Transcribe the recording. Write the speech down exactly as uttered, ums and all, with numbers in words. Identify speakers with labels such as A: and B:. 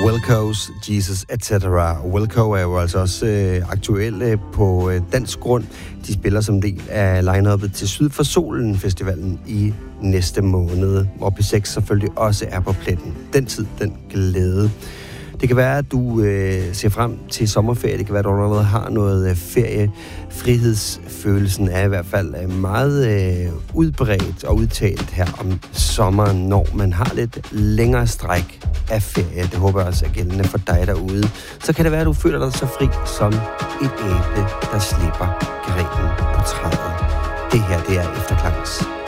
A: Wilco's, Jesus, et cetera. Wilco er jo altså også øh, aktuel øh, på øh, dansk grund. De spiller som del af line-uppet til Syd for Solen Festivalen i næste måned, hvor P seks selvfølgelig også er på pletten. Den tid, den glæde. Det kan være, at du øh, ser frem til sommerferie. Det kan være, at du allerede har noget øh, ferie. Frihedsfølelsen er i hvert fald øh, meget øh, udbredt og udtalt her om sommeren, når man har lidt længere stræk af ferie. Det håber jeg også er gældende for dig derude. Så kan det være, at du føler dig så fri som et æble, der slipper grenen på træet. Det her, det er Efterklangs